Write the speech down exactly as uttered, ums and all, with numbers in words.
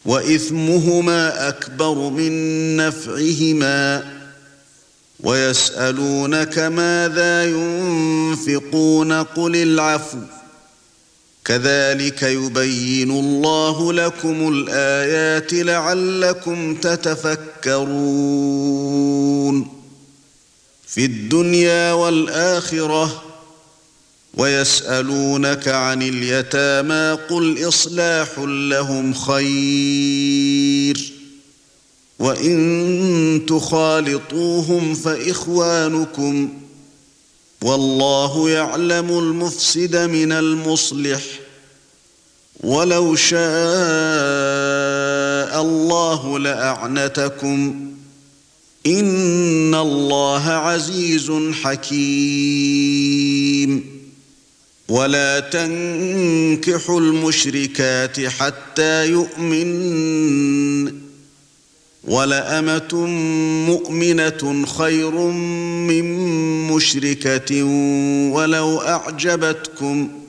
وإثمهما أكبر من نفعهما ويسألونك ماذا ينفقون قل العفو كذلك يبين الله لكم الآيات لعلكم تتفكرون في الدنيا والآخرة ويسألونك عن اليتامى قل إصلاح لهم خير وإن تخالطوهم فإخوانكم والله يعلم المفسد من المصلح ولو شاء الله لأعنتكم إن الله عزيز حكيم ولا تنكحوا المشركات حتى يؤمن ولأمة مؤمنة خير من مشركة ولو أعجبتكم